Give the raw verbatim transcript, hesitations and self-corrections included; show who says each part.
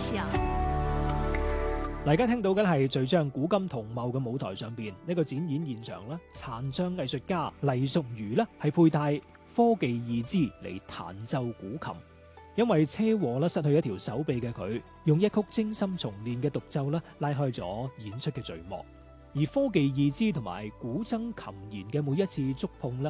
Speaker 1: 想。
Speaker 2: 大家聽到嘅係序章古今同茂嘅舞台上邊呢個展演現場啦，殘障藝術家黎淑如呢係佩戴科技義肢嚟彈奏古琴，因為車禍啦失去一條手臂嘅佢，用一曲精心重練嘅獨奏啦拉開咗演出嘅序幕。而科技義肢同埋古箏琴弦嘅每一次觸碰咧，